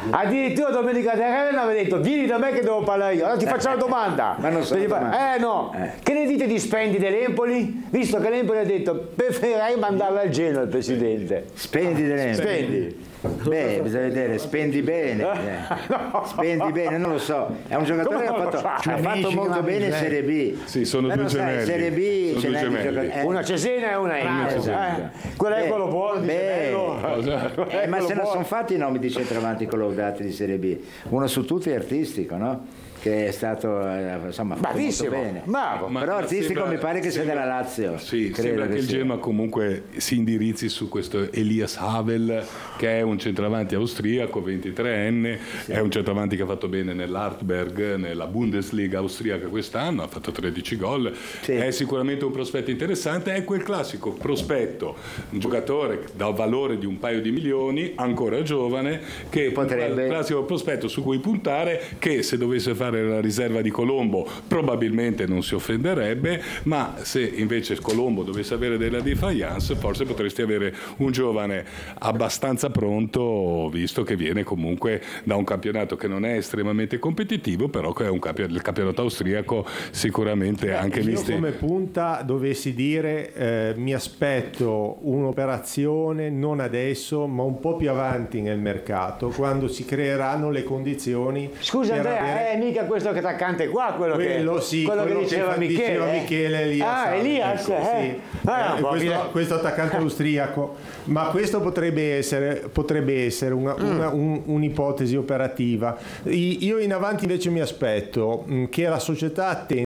Addirittura Domenica Terrena aveva detto vieni da me che devo parlare io. Allora ti faccio una domanda. Ma non so no. Che ne dite di Spendi dell'Empoli? Visto che l'Empoli ha detto preferirei mandarla al Genoa il presidente. Spendi dell'Empoli. Spendi. Beh, bisogna vedere, spendi bene. Spendi bene, non lo so. È un giocatore che ha fatto molto bene in Serie B. Sì, sono due gemelli. In Serie B ce n'è una Cesena e una Emilia. Quella è quello buono di Gemello. Ma se ne sono fatti i nomi di centravanti collaudati di Serie B. Uno su tutti è artistico, no? Che è stato insomma bravissimo, molto bene. bravo. Però artistico mi pare che sia della Lazio. Sì, sembra che il Genoa comunque si indirizzi su questo Elias Havel, che è un centravanti austriaco, 23enne, è un centravanti che ha fatto bene nell'Artberg, nella Bundesliga austriaca quest'anno, ha fatto 13 gol, è sicuramente un prospetto interessante, è quel classico prospetto, un giocatore da valore di un paio di milioni, ancora giovane, che potrebbe, il classico prospetto su cui puntare, che se dovesse fare la riserva di Colombo probabilmente non si offenderebbe, ma se invece Colombo dovesse avere della defiance forse potresti avere un giovane abbastanza pronto, visto che viene comunque da un campionato che non è estremamente competitivo, però che è il campionato austriaco sicuramente anche visto. Io come punta dovessi dire mi aspetto un'operazione non adesso ma un po' più avanti nel mercato, quando si creeranno le condizioni. Scusa Andrea, mica questo attaccante qua, quello che diceva Michele Elias. Questo attaccante austriaco, ma questo potrebbe essere un'ipotesi operativa. Io in avanti invece mi aspetto che la società attenda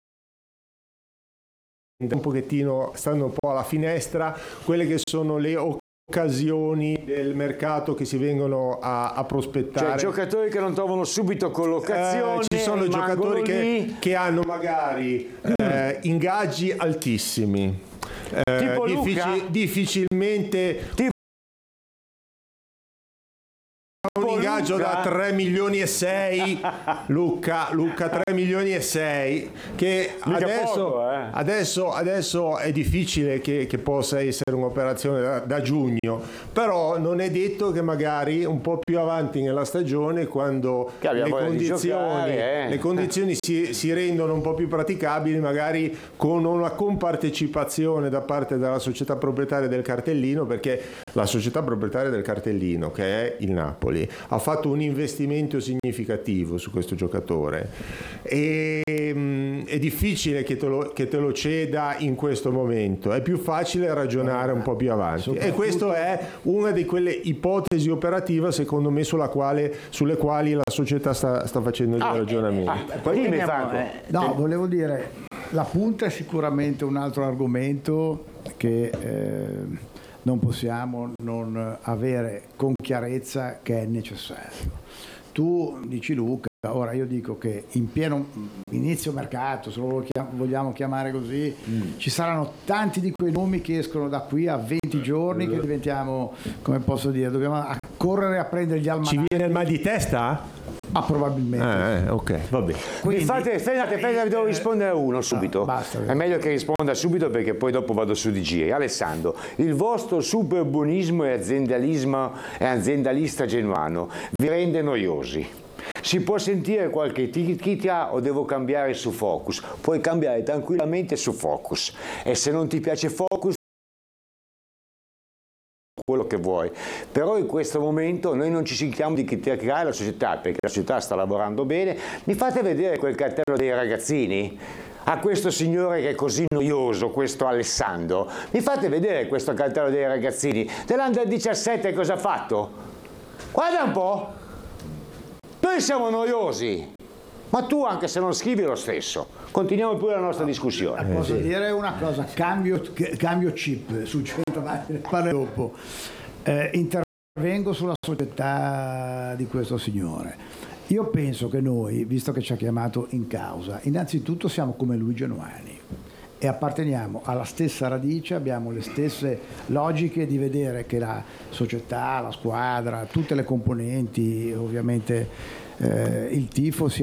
un pochettino, stando un po' alla finestra, quelle che sono le occasioni del mercato che si vengono a prospettare, cioè giocatori che non trovano subito collocazione, ci sono giocatori che hanno magari ingaggi altissimi, tipo difficilmente un ingaggio da 3 milioni e 6 Luca 3 milioni e 6 che adesso è difficile che possa essere un'operazione da giugno, però non è detto che magari un po' più avanti nella stagione, quando le condizioni si rendono un po' più praticabili, magari con una compartecipazione da parte della società proprietaria del cartellino, perché la società proprietaria del cartellino, che è il Napoli, ha fatto un investimento significativo su questo giocatore e è difficile che te lo ceda in questo momento, è più facile ragionare un po' più avanti, e questa è una di quelle ipotesi operative secondo me sulle quali la società sta facendo dei ragionamenti. Volevo dire, la punta è sicuramente un altro argomento che non possiamo non avere con chiarezza che è necessario. Tu dici Luca, ora io dico che in pieno inizio mercato, se lo vogliamo chiamare così, ci saranno tanti di quei nomi che escono da qui a 20 giorni che diventiamo, come posso dire, dobbiamo correre a prendere gli almanacchi. Ci viene il mal di testa? Probabilmente. Ok, va bene. Quindi, devo rispondere a uno subito. È meglio che risponda subito, perché poi dopo vado su di giri. Alessandro, il vostro super buonismo e aziendalista genuano vi rende noiosi? Si può sentire qualche chicchia o devo cambiare su Focus? Puoi cambiare tranquillamente su Focus, e se non ti piace Focus quello che vuoi, però in questo momento noi non ci sentiamo di criticare la società, perché la società sta lavorando bene. Mi fate vedere quel cartello dei ragazzini? A questo signore che è così noioso, questo Alessandro, mi fate vedere questo cartello dei ragazzini dell'Under 17, cosa ha fatto? Guarda un po', noi siamo noiosi, ma tu anche se non scrivi lo stesso. Continuiamo pure la nostra discussione. Posso dire una cosa, cambio chip sul centravanti, ne parlo dopo. Intervengo sulla società di questo signore. Io penso che noi, visto che ci ha chiamato in causa, innanzitutto siamo come lui genuani e apparteniamo alla stessa radice, abbiamo le stesse logiche di vedere che la società, la squadra, tutte le componenti, ovviamente il tifo sia